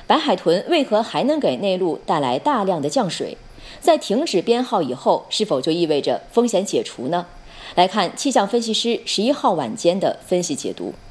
白海豚为何还能给内陆带来大量的降水？在停止编号以后，是否就意味着风险解除呢？来看气象分析师11号晚间的分析解读。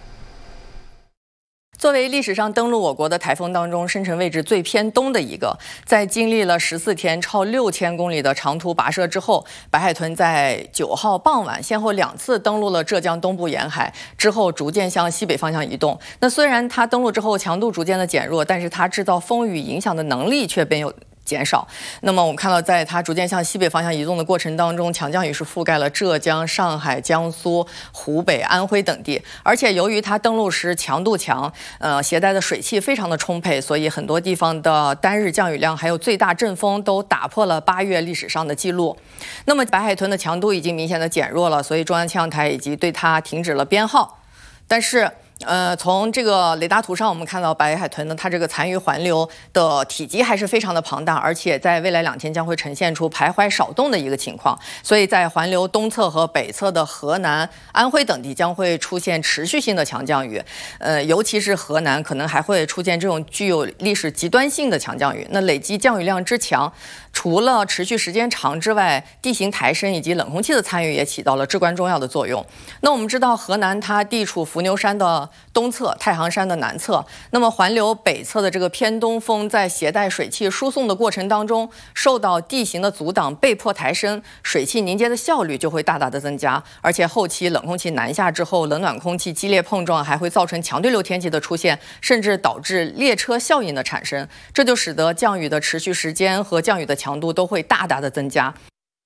作为历史上登陆我国的台风当中生成位置最偏东的一个，在经历了14天超6000公里的长途跋涉之后，白海豚在9号傍晚先后2次登陆了浙江东部沿海，之后逐渐向西北方向移动。那虽然它登陆之后强度逐渐的减弱，但是它制造风雨影响的能力却没有减少。那么我们看到，在它逐渐向西北方向移动的过程当中，强降雨是覆盖了浙江、上海、江苏、湖北、安徽等地。而且由于它登陆时强度强，携带的水汽非常的充沛，所以很多地方的单日降雨量还有最大阵风都打破了8月历史上的记录。那么白海豚的强度已经明显的减弱了，所以中央气象台以及对它停止了编号。但是从这个雷达图上，我们看到白海豚呢，它这个残余环流的体积还是非常的庞大，而且在未来2天将会呈现出徘徊少动的一个情况，所以在环流东侧和北侧的河南、安徽等地将会出现持续性的强降雨，尤其是河南可能还会出现这种具有历史极端性的强降雨。那累积降雨量之强，除了持续时间长之外，地形抬升以及冷空气的参与也起到了至关重要的作用。那我们知道，河南它地处伏牛山的东侧，太行山的南侧，那么环流北侧的这个偏东风在携带水汽输送的过程当中，受到地形的阻挡，被迫抬升，水汽凝结的效率就会大大的增加。而且后期冷空气南下之后，冷暖空气激烈碰撞还会造成强对流天气的出现，甚至导致列车效应的产生，这就使得降雨的持续时间和降雨的强度都会大大的增加。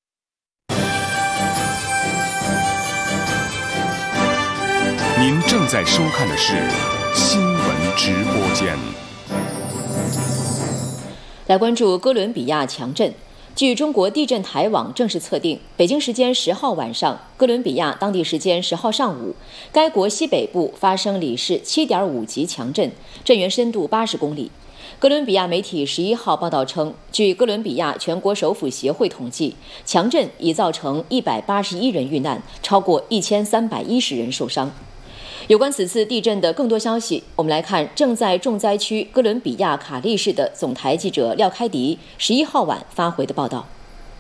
您正在收看的是新闻直播间。 来关注哥伦比亚强震。据中国地震台网正式测定，北京时间10号晚上，哥伦比亚当地时间10号上午，该国西北部发生里氏7.5级强震，震源深度80公里。哥伦比亚媒体11号报道称，据哥伦比亚全国首府协会统计，强震已造成181人遇难，超过1310人受伤。有关此次地震的更多消息，我们来看正在重灾区哥伦比亚卡利市的总台记者廖开迪11号晚发回的报道。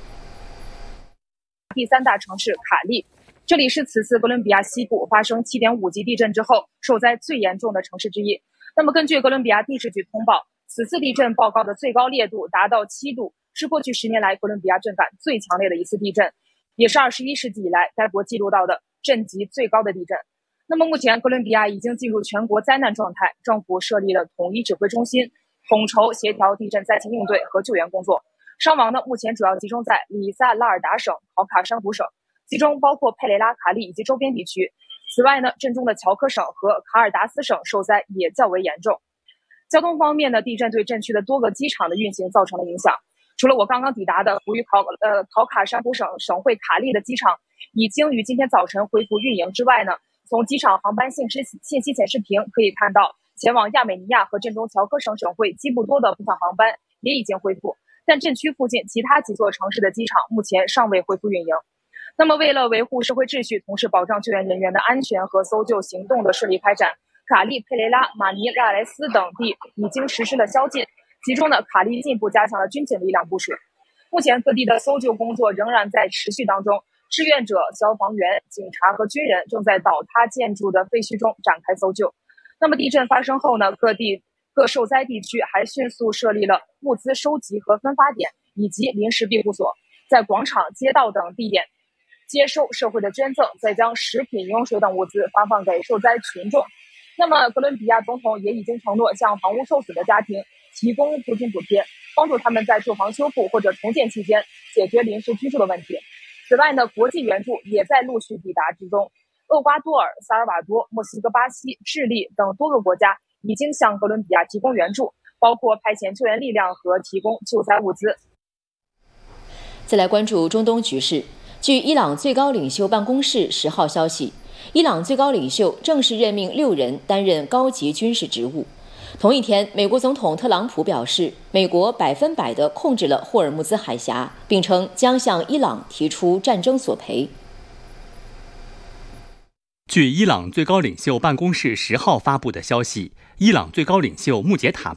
第3大城市卡利，这里是此次哥伦比亚西部发生7.5级地震之后受灾最严重的城市之一。那么根据哥伦比亚地质局通报，此次地震报告的最高烈度达到7度，是过去10年来哥伦比亚震感最强烈的一次地震，也是21世纪以来该国记录到的震级最高的地震。那么目前哥伦比亚已经进入全国灾难状态，政府设立了统一指挥中心，统筹协调地震灾情应对和救援工作。伤亡呢，目前主要集中在里萨拉尔达省、考卡山湖省，其中包括佩雷拉、卡利以及周边地区。此外呢，震中的乔科省和卡尔达斯省受灾也较为严重。交通方面呢，地震对震区的多个机场的运行造成了影响。除了我刚刚抵达的位于考卡山湖省省会卡利的机场已经于今天早晨恢复运营之外呢，从机场航班信息显示屏可以看到，前往亚美尼亚和震中乔科省省会基布多的部分航班也已经恢复，但震区附近其他几座城市的机场目前尚未恢复运营。那么为了维护社会秩序，同时保障救援人员的安全和搜救行动的顺利开展，卡利、佩雷拉、马尼拉莱斯等地已经实施了宵禁，其中呢，卡利进一步加强了军警力量部署。目前各地的搜救工作仍然在持续当中，志愿者、消防员、警察和军人正在倒塌建筑的废墟中展开搜救。那么地震发生后呢，各受灾地区还迅速设立了物资收集和分发点以及临时庇护所，在广场、街道等地点接收社会的捐赠，再将食品、饮用水等物资发放给受灾群众。那么哥伦比亚总统也已经承诺向房屋受损的家庭提供租金补贴，帮助他们在住房修复或者重建期间解决临时居住的问题。此外呢，国际援助也在陆续抵达之中。厄瓜多尔、萨尔瓦多、墨西哥、巴西、智利等多个国家已经向哥伦比亚提供援助，包括派遣救援力量和提供救灾物资。 再来关注中东局势。据伊朗最高领袖办公室10号消息，伊朗最高领袖正式任命6人担任高级军事职务。同一天，美国总统特朗普表示，美国100%地控制了霍尔木兹海峡，并称将向伊朗提出战争索赔。 据伊朗最高领袖办公室10号发布的消息，伊朗最高领袖穆杰塔